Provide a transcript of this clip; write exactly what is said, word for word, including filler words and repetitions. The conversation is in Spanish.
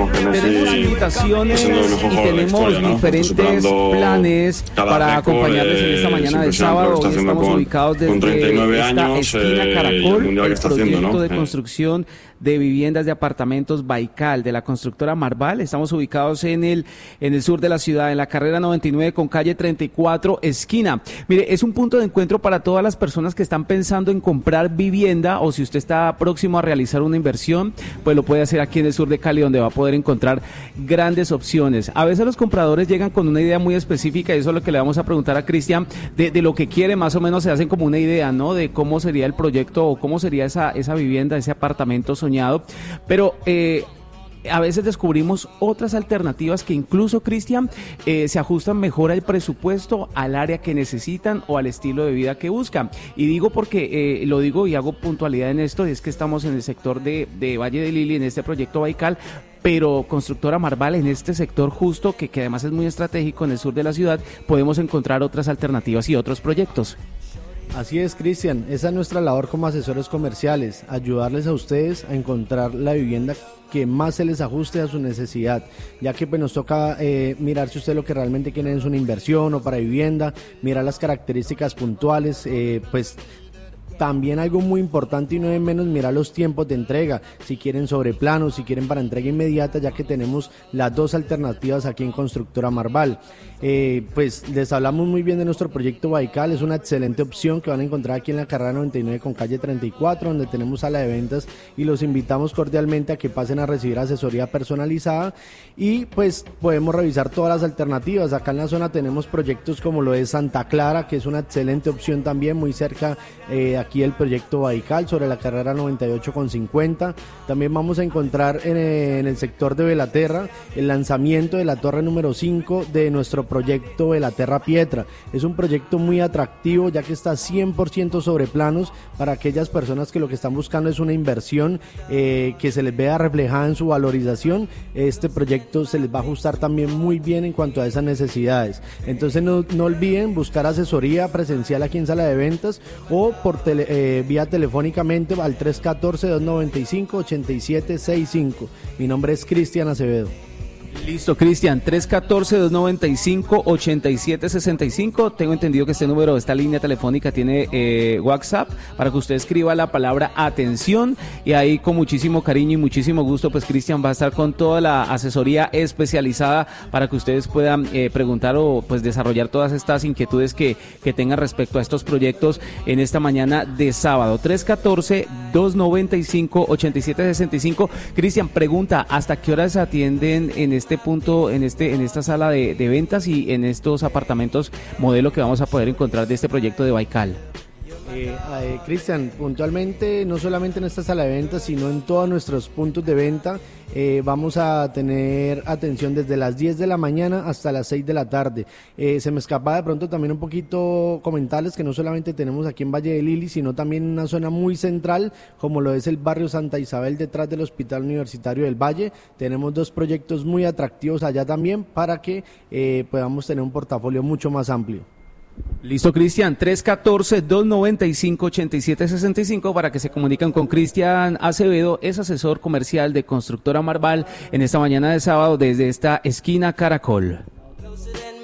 esperemos que Messi tenemos invitaciones y tenemos historia, ¿no? diferentes planes para acompañarles en esta mañana de sábado. Hoy estamos con, ubicados desde treinta y nueve esta años, esquina eh, Caracol, el, el está proyecto haciendo, ¿no? de construcción de viviendas de apartamentos Baikal, de la constructora Marval. Estamos ubicados en el en el sur de la ciudad, en la carrera noventa y nueve con calle treinta y cuatro, esquina. Mire, es un punto de encuentro para todas las personas que están pensando en comprar vivienda, o si usted está próximo a realizar una inversión, pues lo puede hacer aquí en el sur de Cali, donde va a poder encontrar grandes opciones. A veces los compradores llegan con una idea muy específica, y eso es lo que le vamos a preguntar a Cristian, de, de lo que quiere. Más o menos se hacen como una idea, ¿no?, de cómo sería el proyecto o cómo sería esa, esa vivienda, ese apartamento soñado, pero eh, a veces descubrimos otras alternativas que incluso, Cristian, eh, se ajustan mejor al presupuesto, al área que necesitan o al estilo de vida que buscan. Y digo porque, eh, lo digo y hago puntualidad en esto, es que estamos en el sector de, de Valle de Lili, en este proyecto Baikal, pero Constructora Marval, en este sector justo, que, que además es muy estratégico en el sur de la ciudad, podemos encontrar otras alternativas y otros proyectos. Así es, Cristian, esa es nuestra labor como asesores comerciales, ayudarles a ustedes a encontrar la vivienda que más se les ajuste a su necesidad, ya que pues nos toca eh, mirar si usted lo que realmente quiere es una inversión o para vivienda, mirar las características puntuales, eh, pues también algo muy importante y no es menos, mirar los tiempos de entrega, si quieren sobre plano, si quieren para entrega inmediata, ya que tenemos las dos alternativas aquí en Constructora Marval. Eh, pues les hablamos muy bien de nuestro proyecto Baikal, es una excelente opción que van a encontrar aquí en la carrera noventa y nueve con calle treinta y cuatro, donde tenemos sala de ventas, y los invitamos cordialmente a que pasen a recibir asesoría personalizada, y pues podemos revisar todas las alternativas. Acá en la zona tenemos proyectos como lo es Santa Clara, que es una excelente opción también, muy cerca eh, aquí el proyecto Baikal, sobre la carrera noventa y ocho con cincuenta. También vamos a encontrar en, en el sector de Belaterra el lanzamiento de la torre número cinco de nuestro proyecto Belaterra Pietra. Es un proyecto muy atractivo, ya que está cien por ciento sobre planos, para aquellas personas que lo que están buscando es una inversión eh, que se les vea reflejada en su valorización. Este proyecto se les va a ajustar también muy bien en cuanto a esas necesidades. Entonces no, no olviden buscar asesoría presencial aquí en sala de ventas o por tele, eh, vía telefónicamente al tres uno cuatro, dos nueve cinco, ocho siete seis cinco. Mi nombre es Cristian Acevedo. Listo, Cristian, tres uno cuatro, dos nueve cinco, ocho siete seis cinco. Tengo entendido que este número, esta línea telefónica tiene eh, WhatsApp, para que usted escriba la palabra atención, y ahí con muchísimo cariño y muchísimo gusto, pues Cristian va a estar con toda la asesoría especializada para que ustedes puedan eh, preguntar o pues desarrollar todas estas inquietudes que, que tengan respecto a estos proyectos en esta mañana de sábado. tres uno cuatro, dos nueve cinco, ocho siete seis cinco. Cristian, pregunta, ¿hasta qué horas se atienden en este este punto, en este en esta sala de, de ventas y en estos apartamentos modelo que vamos a poder encontrar de este proyecto de Baikal? Eh, eh, Cristian, puntualmente no solamente en esta sala de ventas, sino en todos nuestros puntos de venta, eh, vamos a tener atención desde las diez de la mañana hasta las seis de la tarde. Eh, se me escapa de pronto también un poquito comentarles que no solamente tenemos aquí en Valle de Lili, sino también en una zona muy central, como lo es el barrio Santa Isabel, detrás del Hospital Universitario del Valle. Tenemos dos proyectos muy atractivos allá también, para que eh, podamos tener un portafolio mucho más amplio. Listo, Cristian, tres uno cuatro, dos nueve cinco, ocho siete seis cinco para que se comuniquen con Cristian Acevedo, es asesor comercial de Constructora Marval en esta mañana de sábado desde esta esquina Caracol.